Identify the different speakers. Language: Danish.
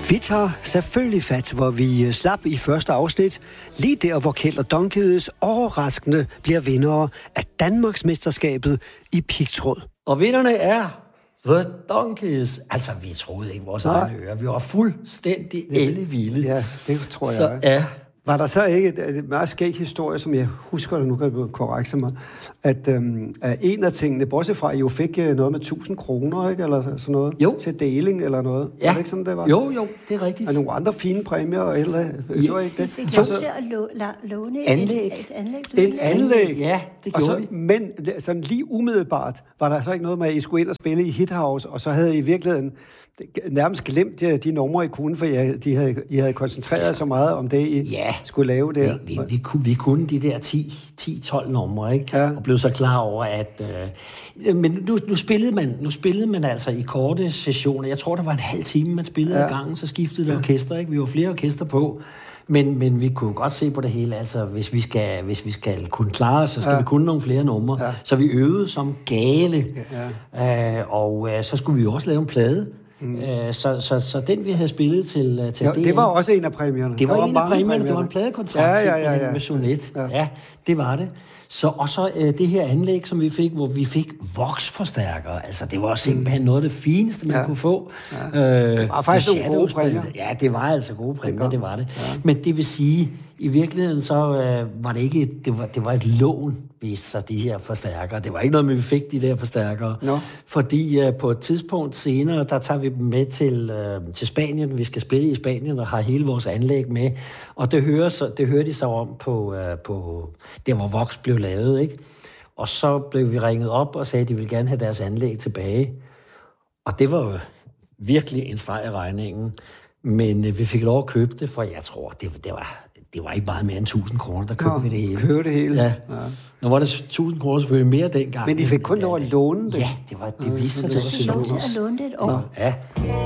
Speaker 1: Vi tager selvfølgelig fat, hvor vi slap i første afsnit, lige der, hvor Kjeld og Donkedes overraskende bliver vindere af Danmarksmesterskabet i pigtråd.
Speaker 2: Og vinderne er The Donkeys. Altså, vi troede ikke vores egne ører. Vi var fuldstændig ellevilde.
Speaker 1: Ja, det tror jeg.
Speaker 2: Så ja.
Speaker 1: Var der så ikke et meget skæg historie, som jeg husker, nu kan du korrekse mig, at en af tingene, bortset fra, at I jo fik noget med 1000 kroner, ikke? Eller sådan noget, til deling eller noget.
Speaker 2: Ja.
Speaker 1: Var det ikke sådan, det var?
Speaker 2: Jo, det er rigtigt.
Speaker 1: Og nogle andre fine præmier, eller gjorde ikke det?
Speaker 3: Vi fik lov til at låne et
Speaker 1: anlæg.
Speaker 2: Ja, det gjorde vi.
Speaker 1: Men sådan lige umiddelbart, var der så ikke noget med, at I skulle ind og spille i Hit House, og så havde I i virkeligheden nærmest glemt de numre, I kunne, for I havde koncentreret så meget om det, I skulle lave der.
Speaker 2: Vi kunne de der 10-12 numre, ikke? Ja. Og blev så klar over, at... men nu spillede man altså i korte sessioner. Jeg tror, der var en halv time, man spillede ad gangen, så skiftede det orkester, ikke? Vi var flere orkester på. Men vi kunne godt se på det hele, altså hvis vi skal kunne klare os, så skal vi kunne nogle flere numre. Ja. Så vi øvede som gale. Ja. Og så skulle vi jo også lave en plade. Så den, vi havde spillet til DM...
Speaker 1: Det var også en af præmierne.
Speaker 2: Det var en af præmierne. Det var en pladekontrakt med Sonet. Ja, det var det. Og så det her anlæg, som vi fik, hvor vi fik voksforstærkere. Altså, det var simpelthen noget af det fineste, man kunne få.
Speaker 1: Det var faktisk nogle gode præmier.
Speaker 2: Ja, det var altså gode præmier, det var det. Ja. Men det vil sige, i virkeligheden så var det ikke... Det var et lån, viste sig, de her forstærkere. Det var ikke noget med, vi fik de der forstærkere. No. Fordi på et tidspunkt senere, der tager vi dem med til Spanien. Vi skal spille i Spanien og har hele vores anlæg med. Og det hører de så om på der, hvor Vox blev lavet, ikke? Og så blev vi ringet op og sagde, at de ville gerne have deres anlæg tilbage. Og det var jo virkelig en streg i regningen. Men vi fik lov at købe det, for jeg tror, det var ikke meget mere end 1000 kroner, der købte vi det hele.
Speaker 1: Købte det hele?
Speaker 2: Ja. Nu var det 1000 kroner selvfølgelig mere dengang.
Speaker 1: Men de fik kun lov at låne det?
Speaker 2: Ja, det viste sig til at
Speaker 3: låne det et år.
Speaker 2: Ja.